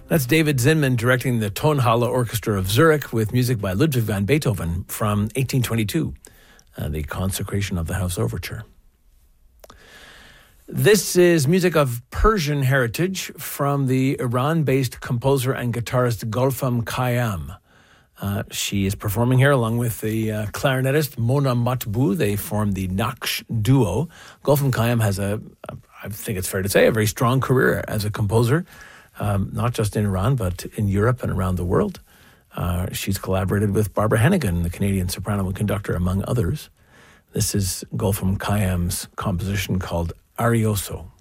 That's David Zinman directing the Tonhalle Orchestra of Zurich with music by Ludwig van Beethoven from 1822, the Consecration of the House Overture. This is music of Persian heritage from the Iran-based composer and guitarist Gulfam Khayyam. She is performing here along with the clarinetist Mona Matbou. They form the Naqsh duo. Gulfam Khayyam has I think it's fair to say, a very strong career as a composer, not just in Iran, but in Europe and around the world. She's collaborated with Barbara Hannigan, the Canadian soprano and conductor, among others. This is Gulfam Khayyam's composition called Arioso.